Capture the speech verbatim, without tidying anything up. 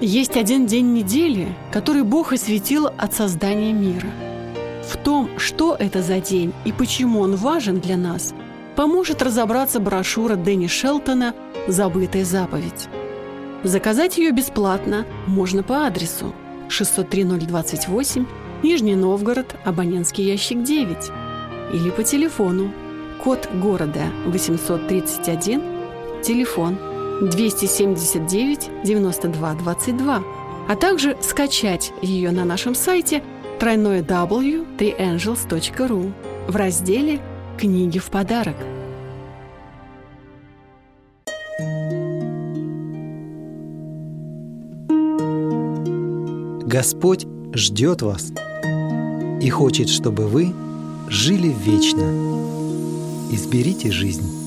Есть один день недели, который Бог осветил от создания мира. В том, что это за день и почему он важен для нас, поможет разобраться брошюра Дэнни Шелтона «Забытая заповедь». Заказать ее бесплатно можно по адресу шестьсот три ноль двадцать восемь, Нижний Новгород, абонентский ящик девять, или по телефону, код города восемьсот тридцать один, телефон двести семьдесят девять девяносто два двадцать два, а также скачать ее на нашем сайте дабл ю дабл ю дабл ю точка три энджелс точка ру в разделе «Книги в подарок». Господь ждет вас и хочет, чтобы вы жили вечно. Изберите жизнь.